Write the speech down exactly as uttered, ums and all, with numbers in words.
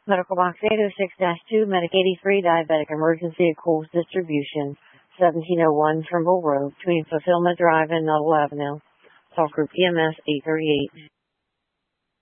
Medical Box eight oh six dash two, Medic eighty-three, Diabetic Emergency at Coles Distribution, seventeen oh one Trimble Road, between Fulfillment Drive and Nuttall Avenue. Call Group E M S eight three eight.